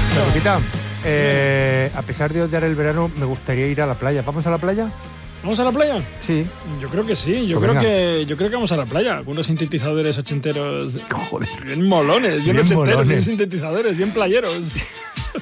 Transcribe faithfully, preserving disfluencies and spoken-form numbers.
Capitán, eh, a pesar de odiar el verano, me gustaría ir a la playa. ¿Vamos a la playa? ¿Vamos a la playa? Sí. Yo creo que sí, yo Pues creo venga. que yo creo que vamos a la playa, con unos sintetizadores ochenteros Joder. bien molones, bien, Bien ochenteros, molones. bien sintetizadores, bien playeros.